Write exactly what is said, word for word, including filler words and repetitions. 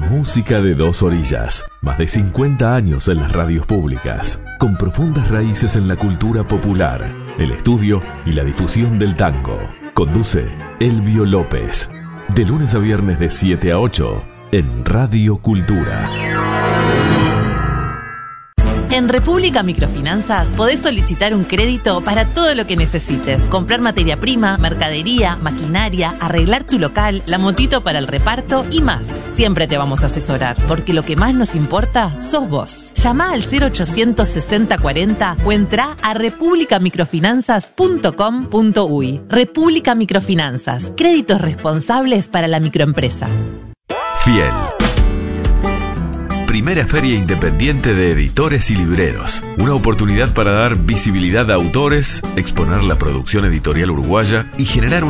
música de dos orillas. Más de cincuenta años en las radios públicas, con profundas raíces en la cultura popular, el estudio y la difusión del tango. Conduce Elvio López. De lunes a viernes de siete a ocho en Radio Cultura. En República Microfinanzas podés solicitar un crédito para todo lo que necesites. Comprar materia prima, mercadería, maquinaria, arreglar tu local, la motito para el reparto y más. Siempre te vamos a asesorar, porque lo que más nos importa sos vos. Llama al cero ochocientos sesenta cuarenta o entra a república microfinanzas punto com punto uy. República Microfinanzas. Créditos responsables para la microempresa. Fiel. Primera Feria Independiente de Editores y Libreros. Una oportunidad para dar visibilidad a autores, exponer la producción editorial uruguaya y generar un